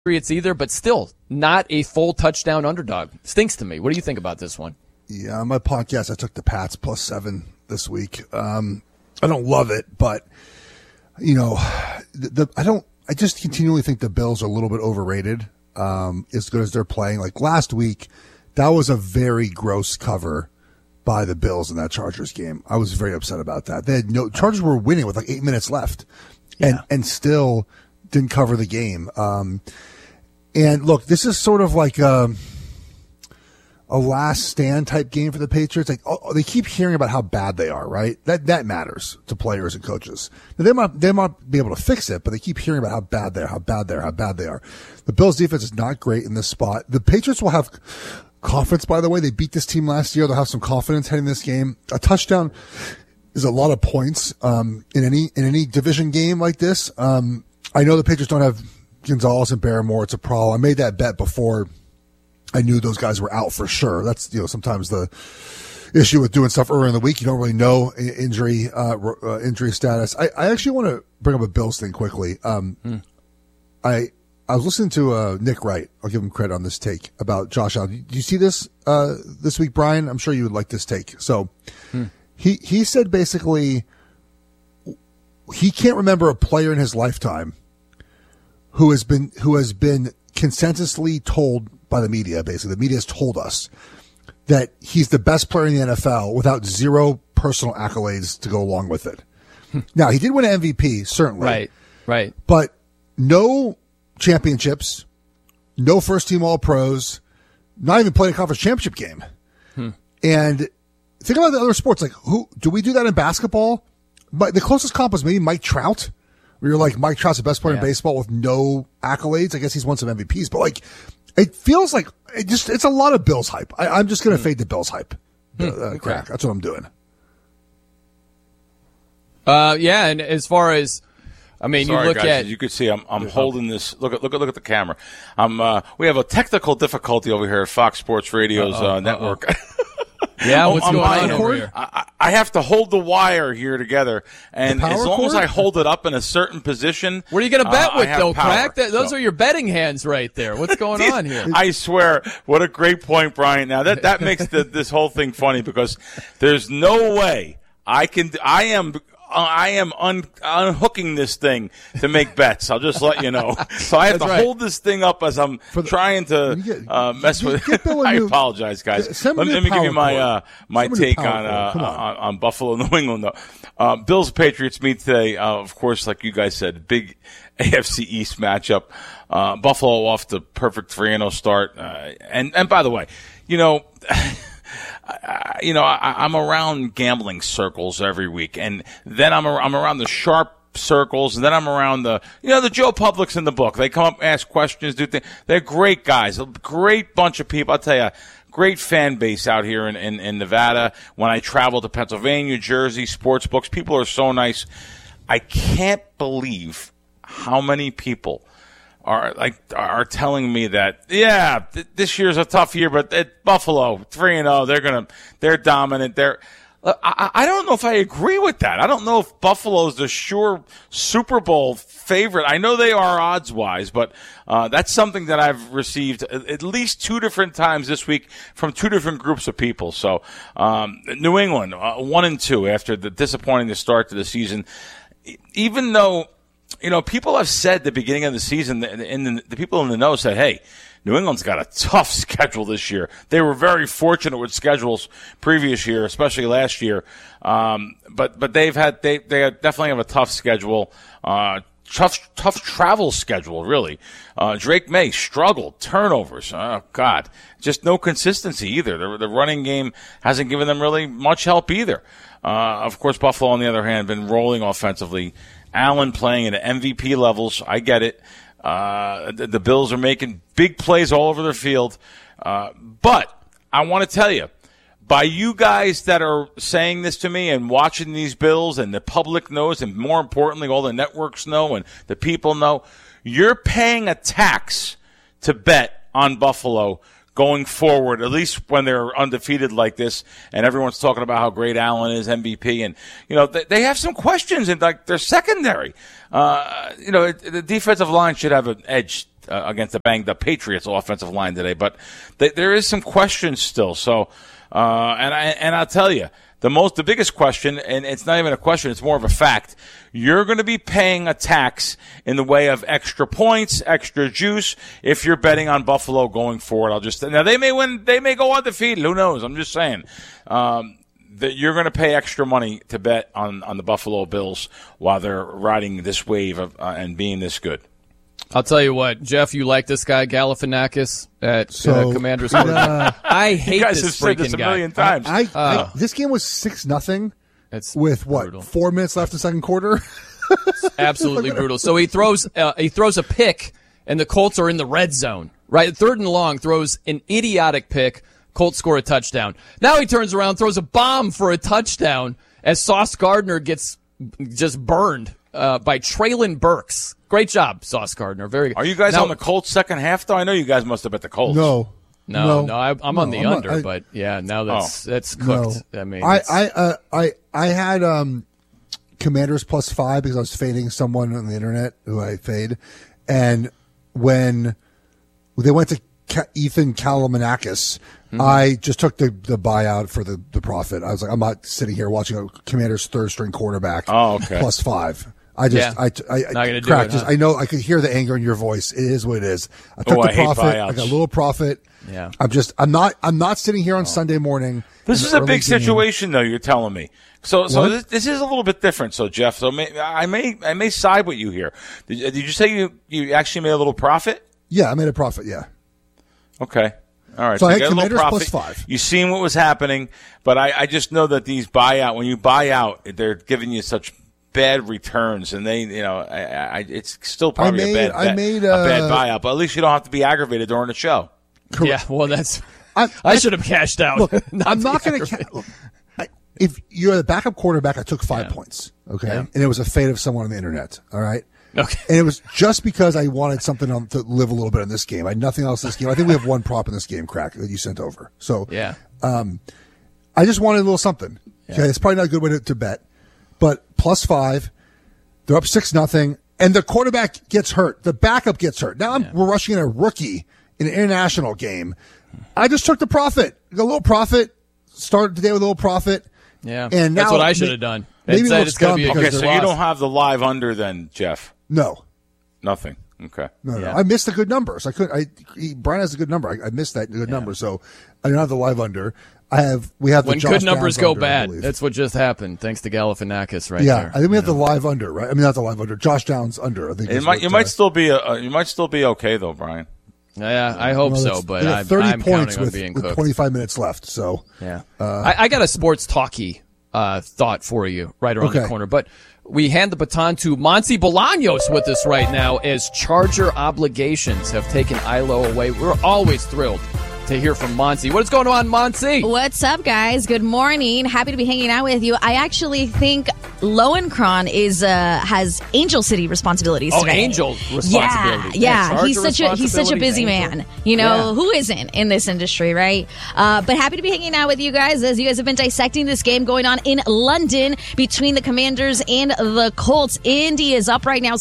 Patriots either, but still not a full touchdown underdog. Stinks to me. What do you think about this one? Yeah, on my podcast, I took the Pats +7 this week. I don't love it, but I just continually think the Bills are a little bit overrated. As good as they're playing, like last week, that was a very gross cover by the Bills in that Chargers game. I was very upset about that. Chargers were winning with like 8 minutes left, and still didn't cover the game. And look, this is sort of like a last stand type game for the Patriots. Like they keep hearing about how bad they are, right? That matters to players and coaches. Now, they might be able to fix it, but they keep hearing about how bad they are. The Bills defense is not great in this spot. The Patriots will have confidence, by the way. They beat this team last year. They'll have some confidence heading this game. A touchdown is a lot of points in any division game like this. I know the Patriots don't have Gonzalez and Barrymore. It's a problem. I made that bet before I knew those guys were out for sure. That's, sometimes the issue with doing stuff earlier in the week. You don't really know injury status. I actually want to bring up a Bills thing quickly. I was listening to Nick Wright. I'll give him credit on this take about Josh Allen. Do you see this this week, Brian? I'm sure you would like this take. So he said basically he can't remember a player in his lifetime who has been consensusly told by the media. Basically, the media has told us that he's the best player in the NFL without zero personal accolades to go along with it. Now, he did win an MVP, certainly. Right. But no championships, no first-team All-Pros, not even played a conference championship game. And think about the other sports. Like, who do we do that in basketball? But the closest comp was maybe Mike Trout, where you're like, Mike Trout's the best player in baseball with no accolades. I guess he's won some MVPs, but like, it feels like it's a lot of Bills hype. I'm just going to fade the Bills hype. Crack. That's what I'm doing. Yeah, and as far as, I mean, Sorry, you look guys, at, as you can see, I'm holding this. Look at the camera. We have a technical difficulty over here at Fox Sports Radio's network. Yeah, what's going on over here? I have to hold the wire here together, and as long as I hold it up in a certain position. What are you going to bet with, though, Crack? Those So- are your betting hands right there. What's going on here? I swear, what a great point, Brian. Now that makes this whole thing funny because there's no way I am unhooking this thing to make bets. I'll just let you know. So I have to hold this thing up as I'm trying to mess with it. I apologize, guys. Let me give you my take on Buffalo, New England. Though. Bills Patriots meet today. Of course, like you guys said, big AFC East matchup. Buffalo off the perfect 3-0 start. And by the way, I'm around gambling circles every week, and then I'm around the sharp circles, and then I'm around the Joe Publics in the book. They come up, ask questions, do things. They're great guys, a great bunch of people. I'll tell you, great fan base out here in Nevada. When I travel to Pennsylvania, Jersey, sports books, people are so nice. I can't believe how many people are telling me that this year's a tough year, but at Buffalo 3-0, they're dominant. I don't know if I agree with that. I don't know if Buffalo's the sure Super Bowl favorite. I know they are odds wise, but that's something that I've received at least 2 different times this week from 2 different groups of people. So New England 1-2 after the disappointing start to the season, even though. People have said at the beginning of the season, the people in the know said, hey, New England's got a tough schedule this year. They were very fortunate with schedules previous year, especially last year. But they definitely have a tough schedule, tough travel schedule, really. Drake May struggled, turnovers. Oh, God. Just no consistency either. The running game hasn't given them really much help either. Of course, Buffalo, on the other hand, been rolling offensively. Allen playing at MVP levels. I get it. The Bills are making big plays all over their field. But I want to tell you, by you guys that are saying this to me and watching these Bills, and the public knows, and more importantly, all the networks know and the people know, you're paying a tax to bet on Buffalo going forward, at least when they're undefeated like this, and everyone's talking about how great Allen is, MVP, and they have some questions in like their secondary. The defensive line should have an edge against the banged up Patriots offensive line today, but there is some questions still. So, and I'll tell you, the biggest question, and it's not even a question, it's more of a fact. You're going to be paying a tax in the way of extra points, extra juice, if you're betting on Buffalo going forward. Now they may win, they may go undefeated. Who knows? I'm just saying. That you're going to pay extra money to bet on the Buffalo Bills while they're riding this wave of, and being this good. I'll tell you what, Jeff, you like this guy, Galifianakis at Commanders. I hate you guys this have said this a million times. This game was 6-0 It's with brutal. 4 minutes left in the second quarter. Absolutely brutal. So he throws a pick, and the Colts are in the red zone. Right, 3rd and long, throws an idiotic pick. Colts score a touchdown. Now he turns around, throws a bomb for a touchdown as Sauce Gardner gets just burned by Traylon Burks. Great job, Sauce Gardner. Very good. Are you guys on the Colts second half, though? I know you guys must have bet the Colts. No, I'm on the under, but yeah, now that's cooked. No. I mean, I had Commanders +5 because I was fading someone on the internet who I fade, and when they went to Ethan Kalimanakis, I just took the buyout for the profit. I was like, I'm not sitting here watching a Commanders 3rd-string quarterback +5. I just, not gonna do cracked. it, huh? I know I could hear the anger in your voice. It is what it is. I took the profit. I got a little profit. Yeah. I'm not sitting here on Sunday morning. This is a big situation, though. You're telling me. So this is a little bit different. So Jeff, I may side with you here. Did you say you actually made a little profit? Yeah, I made a profit. Yeah. Okay. All right. So I you had got a little Commanders profit. +5. You seen what was happening, but I just know that these when you buy out, they're giving you such bad returns, and they, it's still probably a bad buyout, but at least you don't have to be aggravated during the show. Correct. Yeah, well, I should have cashed out. Look, I'm not going to. If you're the backup quarterback, I took 5 points. Okay, and it was a fade of someone on the internet. All right. Okay. And it was just because I wanted something to live a little bit in this game. I had nothing else in this game. I think we have one prop in this game, Crack, that you sent over. So yeah, I just wanted a little something. Okay, it's probably not a good way to bet, but +5, they're up 6-0, and the quarterback gets hurt. The backup gets hurt. Now we're rushing in a rookie in an international game. I just took the profit. A little profit. Started the day with a little profit. Yeah, and now that's what I should have done. Maybe it's going to be okay. So you don't have the live under then, Jeff? No, nothing. Okay. No. I missed the good numbers. Brian has a good number. I missed that good number, so I don't have the live under. We have the when Josh good numbers Downs go under, bad. That's what just happened. Thanks to Galifianakis, right? Yeah, there. I think we have the live under, right? I mean, not the live under. Josh Downs under. I think you might still be okay though, Brian. Yeah, I hope so, but I'm 30 points counting on being with cooked. 25 minutes left. So yeah, I got a sports talkie thought for you right around the corner, but we hand the baton to Monty Bolaños with us right now as Charger obligations have taken ILO away. We're always thrilled to hear from Monty. What is going on, Monty? What's up, guys? Good morning. Happy to be hanging out with you. I actually think Lowenkron has Angel City responsibilities today. Angel responsibilities. Yeah. He's such a busy man. Who isn't in this industry, right? But happy to be hanging out with you guys as you guys have been dissecting this game going on in London between the Commanders and the Colts. Indy is up right now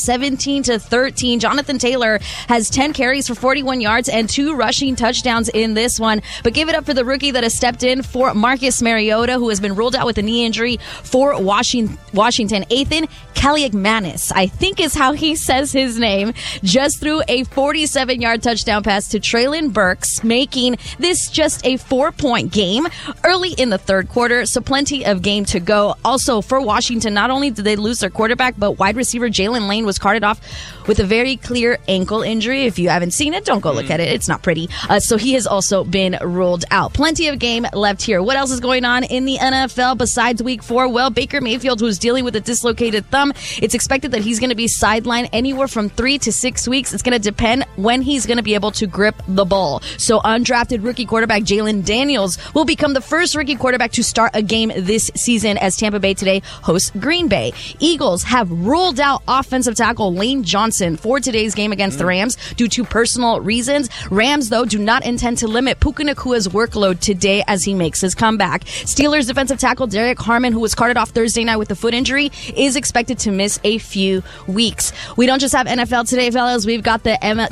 17-13. Jonathan Taylor has 10 carries for 41 yards and 2 rushing touchdowns in this one. But give it up for the rookie that has stepped in for Marcus Mariota, who has been ruled out with a knee injury for Washington. Ethan Kaliakmanis, I think is how he says his name, just threw a 47-yard touchdown pass to Traylon Burks, making this just a 4-point game early in the third quarter, so plenty of game to go. Also, for Washington, not only did they lose their quarterback, but wide receiver Jalen Lane was carted off with a very clear ankle injury. If you haven't seen it, don't go look at it. It's not pretty. So he has also been ruled out. Plenty of game left here. What else is going on in the NFL besides Week 4? Well, Baker Mayfield, who's dealing with a dislocated thumb, it's expected that he's going to be sidelined anywhere from 3 to 6 weeks. It's going to depend when he's going to be able to grip the ball. So undrafted rookie quarterback Jalen Daniels will become the first rookie quarterback to start a game this season as Tampa Bay today hosts Green Bay. Eagles have ruled out offensive tackle Lane Johnson Robertson for today's game against the Rams due to personal reasons. Rams, though, do not intend to limit Puka Nacua's workload today as he makes his comeback. Steelers defensive tackle Derek Harmon, who was carted off Thursday night with a foot injury, is expected to miss a few weeks. We don't just have NFL today, fellas. We got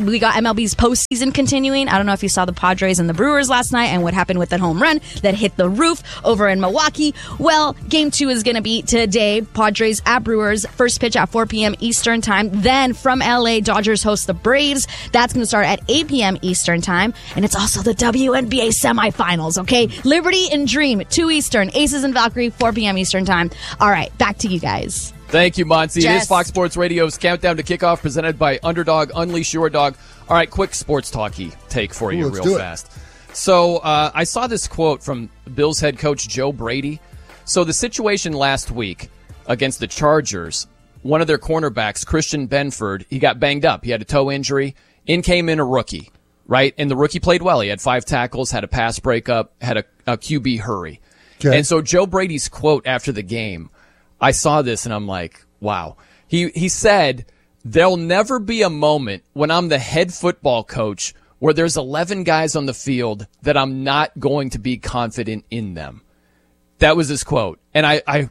MLB's postseason continuing. I don't know if you saw the Padres and the Brewers last night and what happened with that home run that hit the roof over in Milwaukee. Well, game 2 is going to be today. Padres at Brewers. First pitch at 4 p.m. Eastern time. Then from LA, Dodgers host the Braves. That's going to start at 8 p.m. Eastern time. And it's also the WNBA semifinals, okay? Liberty and Dream, 2 Eastern. Aces and Valkyrie, 4 p.m. Eastern time. All right, back to you guys. Thank you, Monty. Jess. It is Fox Sports Radio's Countdown to Kickoff presented by Underdog. Unleash your dog. All right, quick sports talky take for you real fast. So I saw this quote from Bills head coach Joe Brady. So the situation last week against the Chargers, one of their cornerbacks, Christian Benford, he got banged up. He had a toe injury. In came in a rookie, right? And the rookie played well. He had 5 tackles, had a pass breakup, had a QB hurry. Okay. And so Joe Brady's quote after the game, I saw this and I'm like, wow. He said, there'll never be a moment when I'm the head football coach where there's 11 guys on the field that I'm not going to be confident in them. That was his quote. And I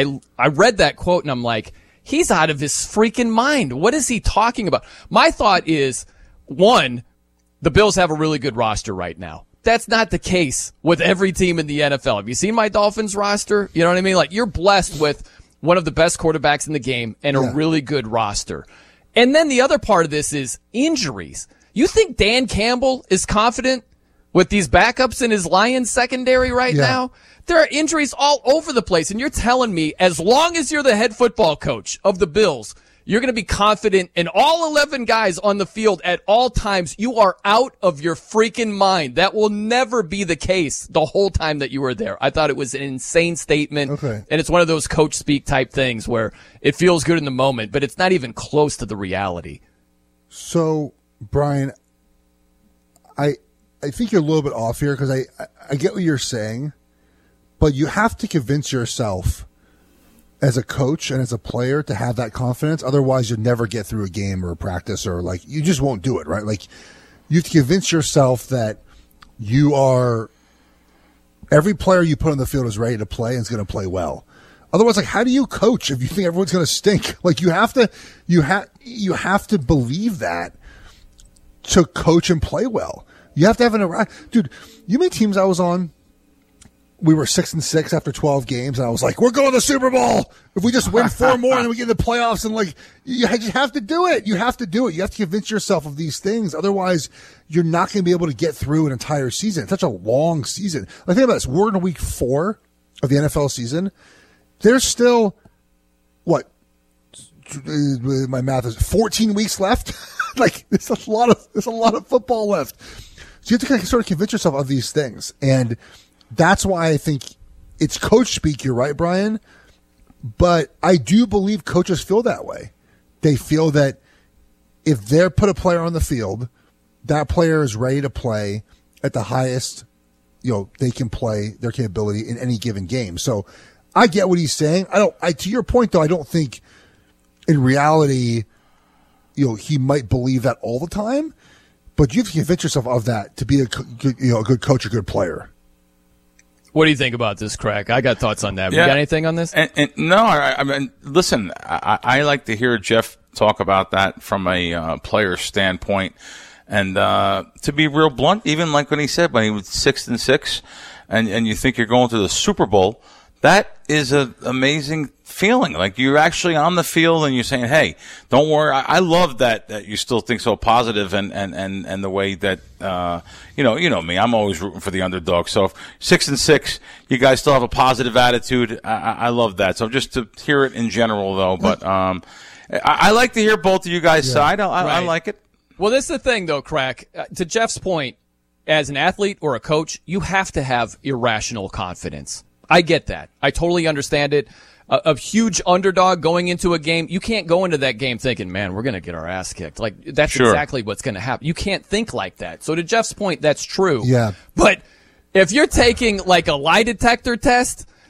read that quote and I'm like, he's out of his freaking mind. What is he talking about? My thought is, one, the Bills have a really good roster right now. That's not the case with every team in the NFL. Have you seen my Dolphins roster? You know what I mean? Like, you're blessed with one of the best quarterbacks in the game and a really good roster. And then the other part of this is injuries. You think Dan Campbell is confident with these backups in his Lions secondary right now? There are injuries all over the place. And you're telling me as long as you're the head football coach of the Bills, you're going to be confident in all 11 guys on the field at all times. You are out of your freaking mind. That will never be the case the whole time that you were there. I thought it was an insane statement. Okay. And it's one of those coach speak type things where it feels good in the moment, but it's not even close to the reality. So, Brian, I think you're a little bit off here because I get what you're saying, but you have to convince yourself as a coach and as a player to have that confidence. Otherwise, you'll never get through a game or a practice, or like you just won't do it, right? Like, you have to convince yourself that you are every player you put on the field is ready to play and is going to play well. Otherwise, like, how do you coach if you think everyone's going to stink? Like, you have to believe that to coach and play well. You have to have dude. You know how many teams I was on? We were 6-6 after 12 games, and I was like, "We're going to the Super Bowl if we just win 4 more and then we get in the playoffs." And like, you just have to do it. You have to do it. You have to convince yourself of these things. Otherwise, you're not going to be able to get through an entire season. It's such a long season. Like, think about this: we're in week 4 of the NFL season. There's still what? My math is 14 weeks left. Like, there's a lot of football left. So you have to kind of sort of convince yourself of these things, and that's why I think it's coach speak. You're right, Brian. But I do believe coaches feel that way. They feel that if they put a player on the field, that player is ready to play at the highest, they can play their capability in any given game. So I get what he's saying. To your point though, I don't think in reality, he might believe that all the time, but you have to convince yourself of that to be a good coach, a good player. What do you think about this, Crack? I got thoughts on that. You got anything on this? No, I mean, listen, I like to hear Jeff talk about that from a player standpoint. And to be real blunt, even like when he said when he was 6-6 and you think you're going to the Super Bowl, that is an amazing feeling. Like, you're actually on the field and you're saying, hey, don't worry. I love that you still think so positive and the way that, you know me, I'm always rooting for the underdog. So 6-6, you guys still have a positive attitude. I love that. So just to hear it in general though, but, I like to hear both of you guys' side. I like it. Well, this is the thing though, Crack, to Jeff's point, as an athlete or a coach, you have to have irrational confidence. I get that. I totally understand it. A huge underdog going into a game, you can't go into that game thinking, man, we're going to get our ass kicked. Like, that's exactly what's going to happen. You can't think like that. So to Jeff's point, that's true. Yeah. But if you're taking like a lie detector test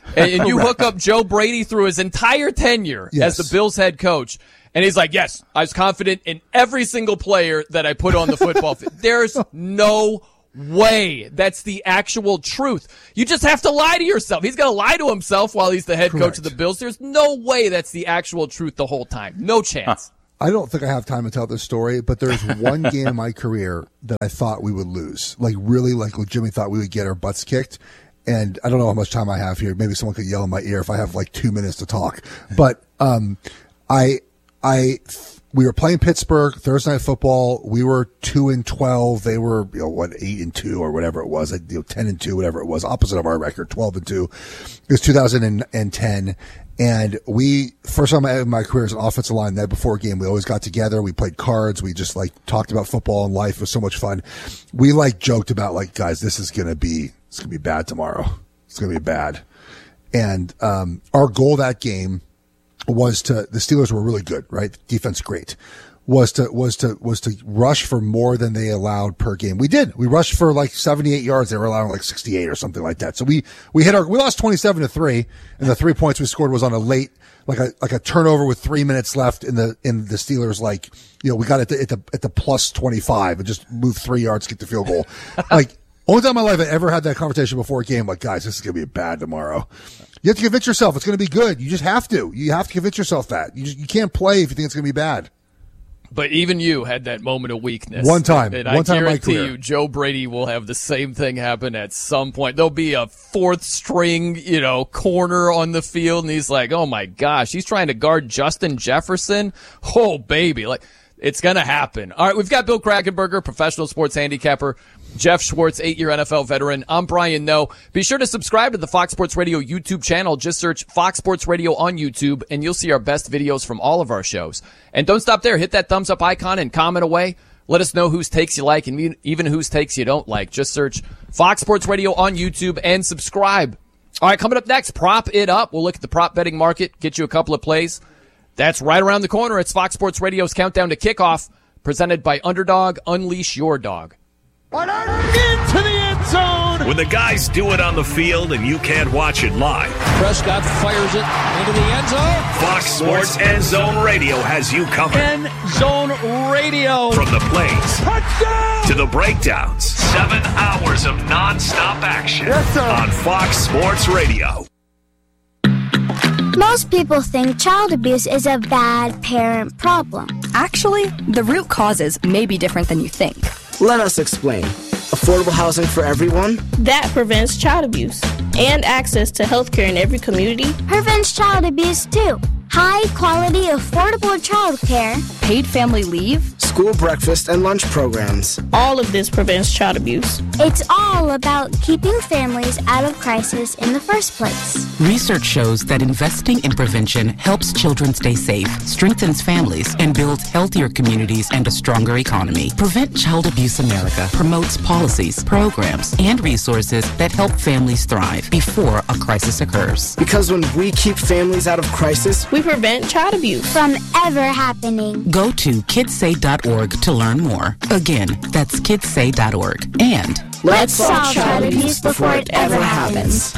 And you hook up Joe Brady through his entire tenure as the Bills head coach. And he's like, yes, I was confident in every single player that I put on the football field. There's no way that's the actual truth. You just have to lie to yourself. He's going to lie to himself while he's the head coach of the Bills. There's no way that's the actual truth the whole time. No chance. I don't think I have time to tell this story, but there's one game in my career that I thought we would lose. Like, really, like legitimately thought we would get our butts kicked. And I don't know how much time I have here. Maybe someone could yell in my ear if I have like 2 minutes to talk. But we were playing Pittsburgh Thursday Night Football. We were 2-12. They were 8-2 or whatever it was, 10-2, whatever it was, opposite of our record, 12-2. It was 2010, and we first time in my career as an offensive line. That before a game, we always got together. We played cards. We just like talked about football and life. It was so much fun. We like joked about like, guys, it's gonna be bad tomorrow. It's gonna be bad. And our goal that game was the Steelers were really good, right? Defense great. Was to rush for more than they allowed per game. We did. We rushed for like 78 yards. They were allowing like 68 or something like that. So we lost 27-3, and the 3 points we scored was on a late, like a turnover with 3 minutes left in the Steelers, like, we got it at the plus 25 and just moved 3 yards, get the field goal. Like, only time in my life I ever had that conversation before a game, like, guys, this is going to be bad tomorrow. You have to convince yourself it's going to be good. You just have to. You have to convince yourself that. You can't play if you think it's going to be bad. But even you had that moment of weakness. One time. And One time in my guarantee career. you, Joe Brady will have the same thing happen at some point. There'll be a fourth string, corner on the field, and he's like, oh my gosh, he's trying to guard Justin Jefferson? Oh, baby. Like, it's going to happen. All right, we've got Bill Krakenberger, professional sports handicapper. Jeff Schwartz, 8-year NFL veteran. I'm Brian Noe. Be sure to subscribe to the Fox Sports Radio YouTube channel. Just search Fox Sports Radio on YouTube, and you'll see our best videos from all of our shows. And don't stop there. Hit that thumbs up icon and comment away. Let us know whose takes you like and even whose takes you don't like. Just search Fox Sports Radio on YouTube and subscribe. All right, coming up next, Prop It Up. We'll look at the prop betting market, get you a couple of plays. That's right around the corner. It's Fox Sports Radio's Countdown to Kickoff, presented by Underdog. Unleash your dog. Into the end zone. When the guys do it on the field and you can't watch it live, Prescott fires it into the end zone. Fox Sports End Zone Radio has you covered. End Zone Radio. From the plays Touchdown! to the breakdowns, 7 hours of nonstop action on Fox Sports Radio. Most people think child abuse is a bad parent problem. Actually, the root causes may be different than you think. Let us explain. Affordable housing for everyone? That prevents child abuse. And access to healthcare in every community. Prevents child abuse too. High quality, affordable childcare. Paid family leave. School breakfast and lunch programs. All of this prevents child abuse. It's all about keeping families out of crisis in the first place. Research shows that investing in prevention helps children stay safe, strengthens families, and builds healthier communities and a stronger economy. Prevent Child Abuse America promotes policies, programs, and resources that help families thrive before a crisis occurs. Because when we keep families out of crisis, we prevent child abuse from ever happening. Go to kidssay.org to learn more. Again, that's kidssay.org. And let's solve child abuse before it ever happens.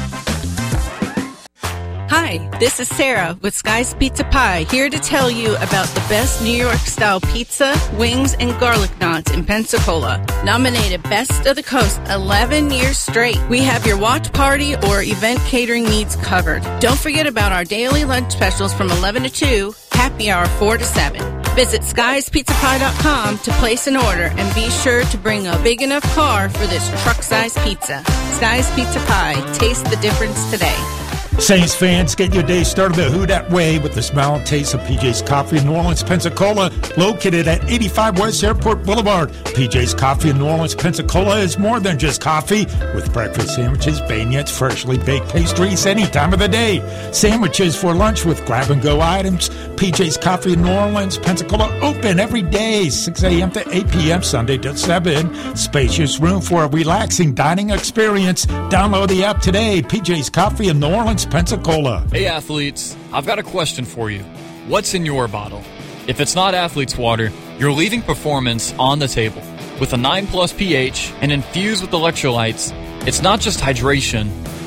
Hi, this is Sarah with Sky's Pizza Pie, here to tell you about the best New York-style pizza, wings, and garlic knots in Pensacola. Nominated Best of the Coast 11 years straight. We have your watch party or event catering needs covered. Don't forget about our daily lunch specials from 11 to 2, happy hour 4 to 7. Visit skiespizzapie.com to place an order and be sure to bring a big enough car for this truck-sized pizza. Sky's Pizza Pie. Taste the difference today. Saints fans, get your day started the Who Dat way with the smile and taste of PJ's Coffee in New Orleans, Pensacola, located at 85 West Airport Boulevard. PJ's Coffee in New Orleans, Pensacola is more than just coffee, with breakfast sandwiches, beignets, freshly baked pastries any time of the day. Sandwiches for lunch with grab-and-go items. PJ's Coffee in New Orleans, Pensacola, open every day, 6 a.m. to 8 p.m., Sunday to 7. Spacious room for a relaxing dining experience. Download the app today. PJ's Coffee in New Orleans, Pensacola. Hey athletes, I've got a question for you. What's in your bottle? If it's not athlete's water, you're leaving performance on the table. With a 9+ pH and infused with electrolytes, it's not just hydration,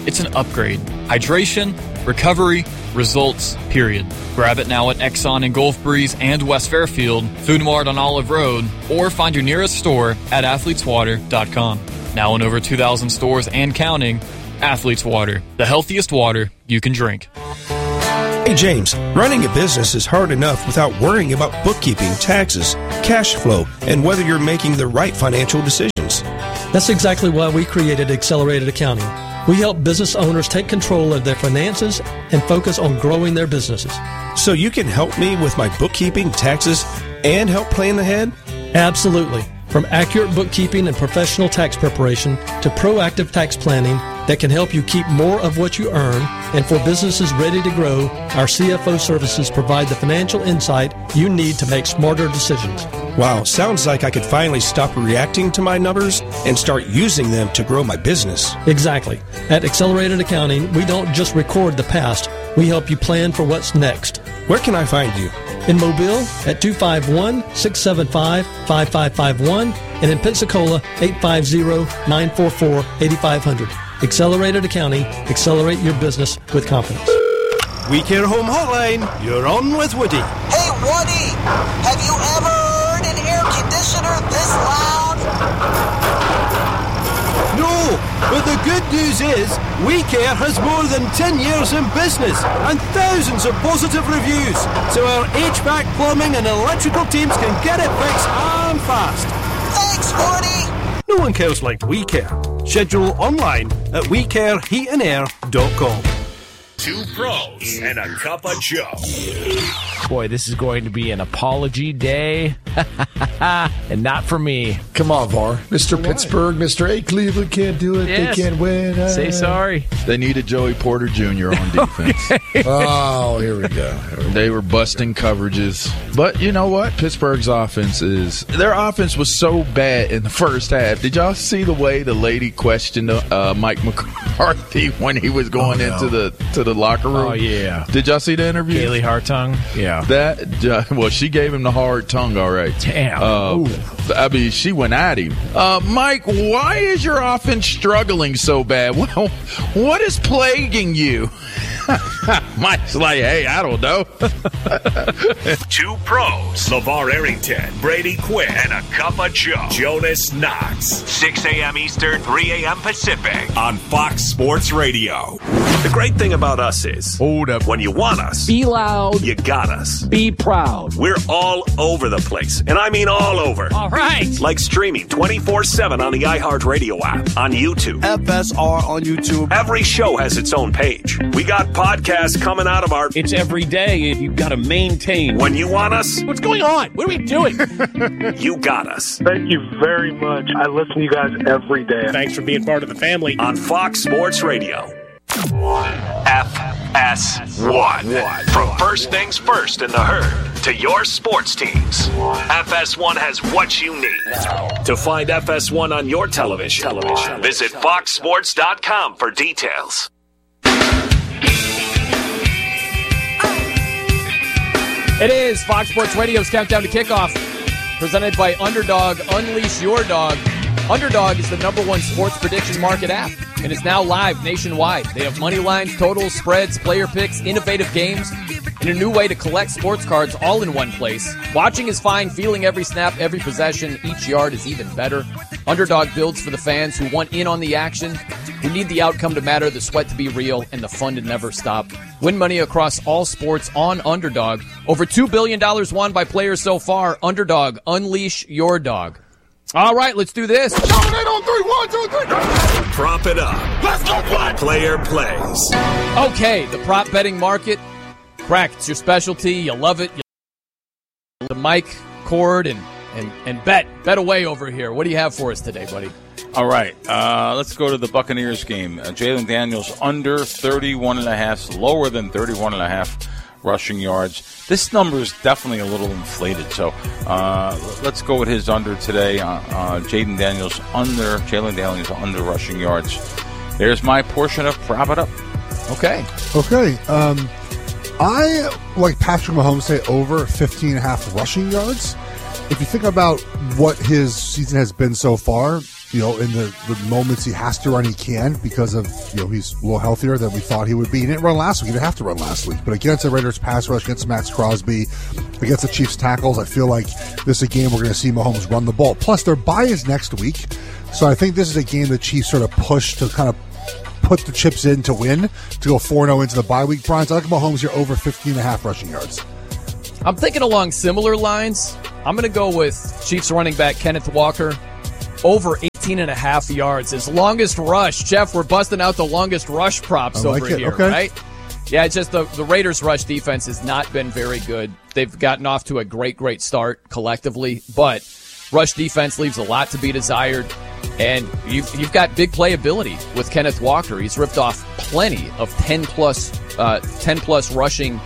It's an upgrade. Hydration, recovery, results, period. Grab it now at Exxon in Gulf Breeze and West Fairfield, Food Mart on Olive Road, or find your nearest store at athleteswater.com. Now in over 2,000 stores and counting, Athletes Water, the healthiest water you can drink. Hey James, running a business is hard enough without worrying about bookkeeping, taxes, cash flow, and whether you're making the right financial decisions. That's exactly why we created Accelerated Accounting. We help business owners take control of their finances and focus on growing their businesses. So you can help me with my bookkeeping, taxes, and help plan ahead? Absolutely. From accurate bookkeeping and professional tax preparation to proactive tax planning that can help you keep more of what you earn, and for businesses ready to grow, our CFO services provide the financial insight you need to make smarter decisions. Wow, sounds like I could finally stop reacting to my numbers and start using them to grow my business. Exactly. At Accelerated Accounting, we don't just record the past, we help you plan for what's next. Where can I find you? In Mobile at 251-675-5551 and in Pensacola 850-944-8500. Accelerated Accounting. Accelerate your business with confidence. We Care Home Hotline. You're on with Woody. Hey, Woody. Have you ever heard an air conditioner this loud? No, but the good news is We Care has more than 10 years in business and thousands of positive reviews. So our HVAC, plumbing and electrical teams can get it fixed and fast. Thanks, Woody. No one cares like We Care. Schedule online at wecareheatandair.com. Two pros and a cup of Joe. Boy, this is going to be an apology day. And not for me. Come on, VAR. Mr. Pittsburgh, Mr. A. Cleveland can't do it. Yes. They can't win. Say sorry. They needed Joey Porter Jr. on defense. Oh, here we go. They were busting coverages. But you know what? Pittsburgh's offense their offense was so bad in the first half. Did y'all see the way the lady questioned Mike McCarthy when he was going into the locker room? Oh, yeah. Did y'all see the interview? Kaylee Hartung? Yeah. Well, she gave him the hard tongue, all right. Damn. I mean, she went at him. Mike, why is your offense struggling so bad? Well, what is plaguing you? Mike's like, hey, I don't know. Two pros, LeVar Arrington, Brady Quinn, and a cup of Joe, Jonas Knox. 6 a.m. Eastern, 3 a.m. Pacific on Fox Sports Radio. The great thing about us is, hold up, when you want us, be loud, you got us. Be proud. We're all over the place, and I mean all over. All right. Like streaming 24/7 on the iHeartRadio app, on YouTube. FSR on YouTube. Every show has its own page. We got podcasts coming out of our... It's every day, and you've got to maintain. When you want us... What's going on? What are we doing? You got us. Thank you very much. I listen to you guys every day. Thanks for being part of the family. On Fox Sports Radio. FS1. From first things first in the herd to your sports teams, FS1 has what you need. To find FS1 on your television, visit foxsports.com for details. It is Fox Sports Radio's Countdown to Kickoff, presented by Underdog. Unleash your dog. Underdog is the #1 sports prediction market app, and is now live nationwide. They have money lines, totals, spreads, player picks, innovative games, and a new way to collect sports cards all in one place. Watching is fine. Feeling every snap, every possession, each yard is even better. Underdog builds for the fans who want in on the action, who need the outcome to matter, the sweat to be real, and the fun to never stop. Win money across all sports on Underdog. Over $2 billion won by players so far. Underdog, unleash your dog. All right, let's do this. Show it on 3, 1, 2, 3. Prop it up. Let's go play. Player plays. Okay, the prop betting market. Crack, it's your specialty. You love it. The mic cord and bet away over here. What do you have for us today, buddy? All right, let's go to the Buccaneers game. Jalen Daniels under 31.5, lower than 31.5 rushing yards. This number is definitely a little inflated, so let's go with his under today. Jalen Daniels under rushing yards. There's my portion of Prop It Up. Okay. I like Patrick Mahomes say over 15.5 rushing yards. If you think about what his season has been so far, in the moments he has to run, he can because of, he's a little healthier than we thought he would be. He didn't run last week. He didn't have to run last week. But against the Raiders pass rush, against Max Crosby, against the Chiefs tackles, I feel like this is a game we're going to see Mahomes run the ball. Plus, their bye is next week. So I think this is a game the Chiefs sort of push to kind of put the chips in to win, to go 4-0 into the bye week. Brian, I like Mahomes here over 15.5 rushing yards. I'm thinking along similar lines. I'm going to go with Chiefs running back Kenneth Walker over 18.5 yards. His longest rush. Jeff, we're busting out the longest rush props over here, okay. Right? Yeah, it's just the Raiders' rush defense has not been very good. They've gotten off to a great start collectively, but rush defense leaves a lot to be desired. And you've got big playability with Kenneth Walker. He's ripped off plenty of 10 plus rushing,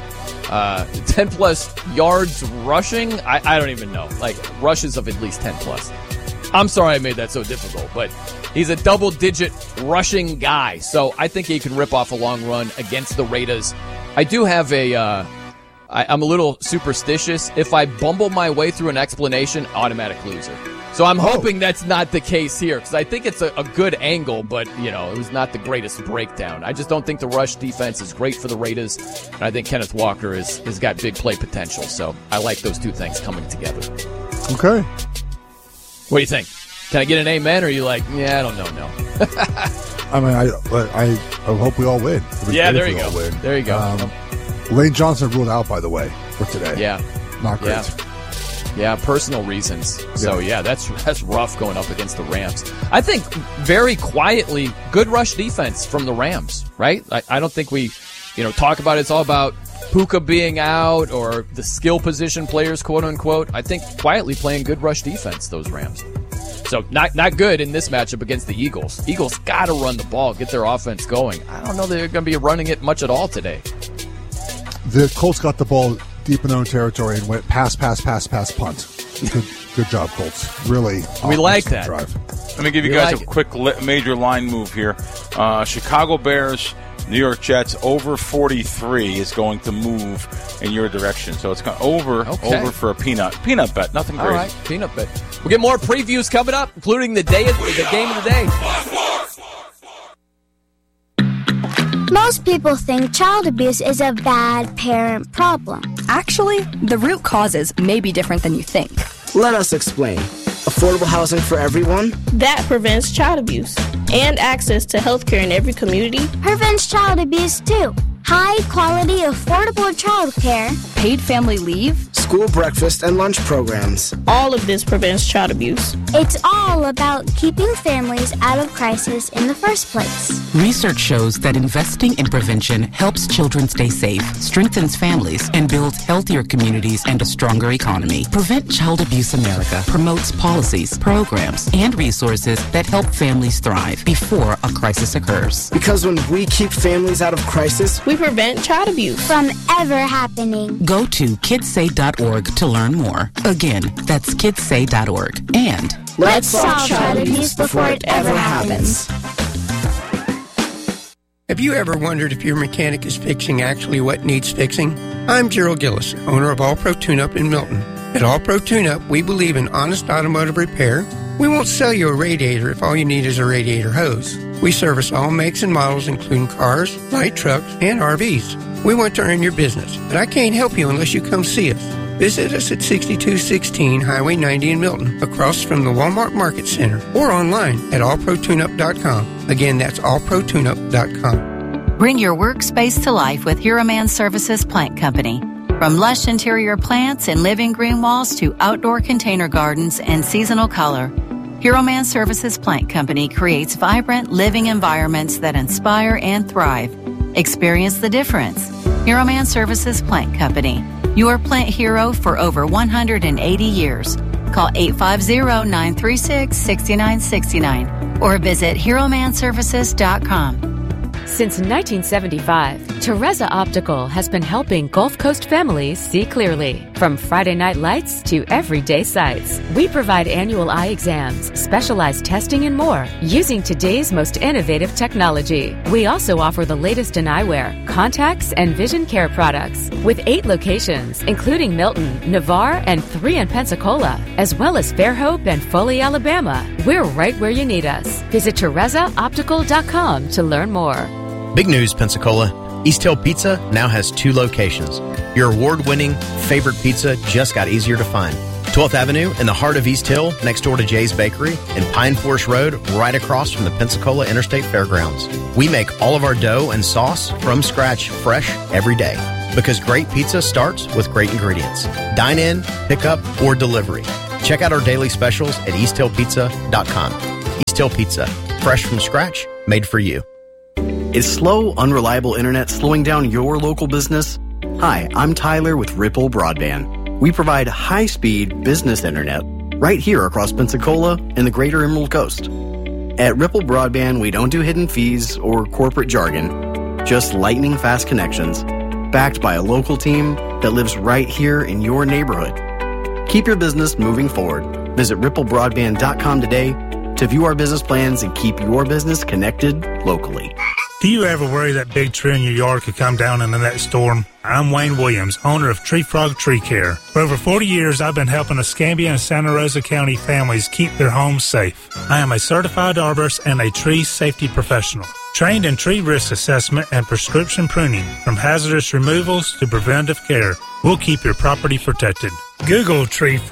10 plus yards rushing. I don't even know, like rushes of at least 10 plus. I'm sorry I made that so difficult, but he's a double-digit rushing guy. So I think he can rip off a long run against the Raiders. I do have I'm a little superstitious. If I bumble my way through an explanation, automatic loser. So I'm hoping that's not the case here, because I think it's a good angle, but, it was not the greatest breakdown. I just don't think the rush defense is great for the Raiders, and I think Kenneth Walker has got big play potential. So I like those two things coming together. Okay. What do you think? Can I get an amen, or are you like, yeah, I don't know, no? I mean, I hope we all win. Yeah, there you go. There you go. Lane Johnson ruled out, by the way, for today. Yeah. Not great. Yeah, personal reasons. So, that's rough going up against the Rams. I think very quietly, good rush defense from the Rams, right? I don't think we, talk about it. It's all about Puka being out or the skill position players, quote unquote. I think quietly playing good rush defense, those Rams. So not good in this matchup against the Eagles. Eagles got to run the ball, get their offense going. I don't know they're going to be running it much at all today. The Colts got the ball deep in their own territory and went pass, punt. Good job, Colts. Really, we like that. Drive. Let me give you guys a quick major line move here. Chicago Bears, New York Jets over 43 is going to move in your direction. So it's over for a peanut bet. Nothing crazy. All right, peanut bet. We'll get more previews coming up, including the game of the day. Most people think child abuse is a bad parent problem. Actually, the root causes may be different than you think. Let us explain. Affordable housing for everyone? That prevents child abuse. And access to health care in every community prevents child abuse too. High quality, affordable child care. Paid family leave. School breakfast and lunch programs. All of this prevents child abuse. It's all about keeping families out of crisis in the first place. Research shows that investing in prevention helps children stay safe, strengthens families, and builds healthier communities and a stronger economy. Prevent Child Abuse America promotes policies, programs, and resources that help families thrive before a crisis occurs. Because when we keep families out of crisis, we prevent child abuse from ever happening. Go to kidssay.org to learn more. Again, that's kidssay.org. And let's solve child abuse before it ever happens. Have you ever wondered if your mechanic is fixing actually what needs fixing? I'm Gerald Gillis, owner of All Pro Tune-Up in Milton. At All Pro Tune-Up, we believe in honest automotive repair. We won't sell you a radiator if all you need is a radiator hose. We service all makes and models, including cars, light trucks, and RVs. We want to earn your business, but I can't help you unless you come see us. Visit us at 6216 Highway 90 in Milton, across from the Walmart Market Center, or online at allprotuneup.com. Again, that's allprotuneup.com. Bring your workspace to life with Hero Man Services Plant Company. From lush interior plants and living green walls to outdoor container gardens and seasonal color, Hero Man Services Plant Company creates vibrant living environments that inspire and thrive. Experience the difference. Hero Man Services Plant Company, your plant hero for over 180 years. Call 850-936-6969 or visit HeroManServices.com. Since 1975, Teresa Optical has been helping Gulf Coast families see clearly. From Friday night lights to everyday sights, we provide annual eye exams, specialized testing, and more using today's most innovative technology. We also offer the latest in eyewear, contacts, and vision care products with 8 locations, including Milton, Navarre, and 3 in Pensacola, as well as Fairhope and Foley, Alabama. We're right where you need us. Visit TeresaOptical.com to learn more. Big news, Pensacola. East Hill Pizza now has 2 locations. Your award-winning favorite pizza just got easier to find. 12th Avenue in the heart of East Hill, next door to Jay's Bakery, and Pine Forest Road, right across from the Pensacola Interstate Fairgrounds. We make all of our dough and sauce from scratch, fresh every day. Because great pizza starts with great ingredients. Dine in, pick up, or delivery. Check out our daily specials at easthillpizza.com. East Hill Pizza, fresh from scratch, made for you. Is slow, unreliable internet slowing down your local business? Hi, I'm Tyler with Ripple Broadband. We provide high-speed business internet right here across Pensacola and the greater Emerald Coast. At Ripple Broadband, we don't do hidden fees or corporate jargon, just lightning-fast connections, backed by a local team that lives right here in your neighborhood. Keep your business moving forward. Visit ripplebroadband.com today to view our business plans and keep your business connected locally. Do you ever worry that big tree in your yard could come down in the next storm? I'm Wayne Williams, owner of Tree Frog Tree Care. For over 40 years, I've been helping Escambia and Santa Rosa County families keep their homes safe. I am a certified arborist and a tree safety professional, trained in tree risk assessment and prescription pruning. From hazardous removals to preventive care, we'll keep your property protected. Google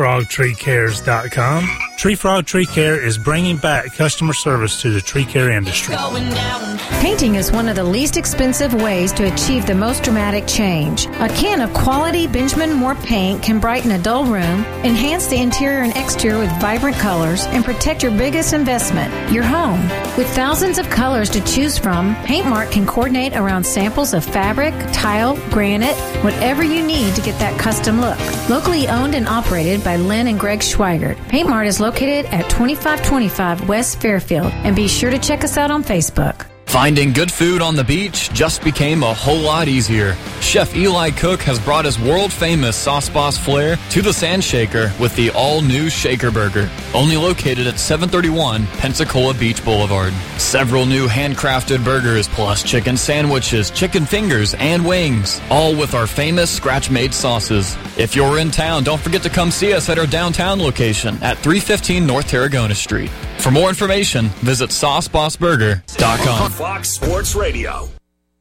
TreeFrogTreeCares.com. Tree Frog Tree Care is bringing back customer service to the tree care industry. Painting is one of the least expensive ways to achieve the most dramatic change. A can of quality Benjamin Moore paint can brighten a dull room, enhance the interior and exterior with vibrant colors, and protect your biggest investment, your home. With thousands of colors to choose from, Paintmark can coordinate around samples of fabric, tile, granite, whatever you need to get that custom look. Locally owned and operated by Lynn and Greg Schweigert, Paintmart is located at 2525 West Fairfield, and be sure to check us out on Facebook. Finding good food on the beach just became a whole lot easier. Chef Eli Cook has brought his world-famous Sauce Boss flair to the Sand Shaker with the all-new Shaker Burger, only located at 731 Pensacola Beach Boulevard. Several new handcrafted burgers plus chicken sandwiches, chicken fingers, and wings, all with our famous scratch-made sauces. If you're in town, don't forget to come see us at our downtown location at 315 North Tarragona Street. For more information, visit SauceBossBurger.com. Fox Sports Radio.